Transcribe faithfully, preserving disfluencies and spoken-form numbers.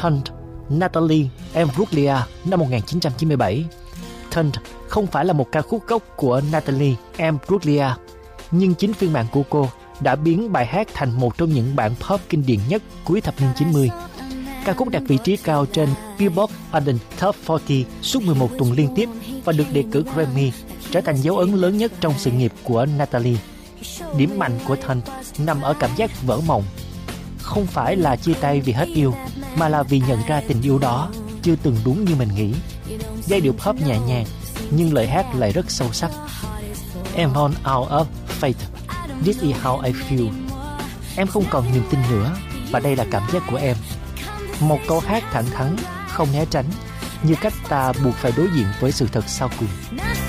Tuned, Natalie Imbruglia năm một nghìn chín trăm chín mươi bảy. Tuned không phải là một ca khúc gốc của Natalie Imbruglia, nhưng chính phiên bản của cô đã biến bài hát thành một trong những bản pop kinh điển nhất cuối thập niên chín mươi. Ca khúc đạt vị trí cao trên Billboard Adult Top bốn mươi suốt mười một tuần liên tiếp và được đề cử Grammy, trở thành dấu ấn lớn nhất trong sự nghiệp của Natalie. Điểm mạnh của Tuned nằm ở cảm giác vỡ mộng. Không phải là chia tay vì hết yêu, mà là vì nhận ra tình yêu đó chưa từng đúng như mình nghĩ. Giai điệu pop nhẹ nhàng, nhưng lời hát lại rất sâu sắc. Em on out of faith, this is how I feel. Em không còn niềm tin nữa, và đây là cảm giác của em. Một câu hát thẳng thắn, không né tránh, như cách ta buộc phải đối diện với sự thật sau cùng.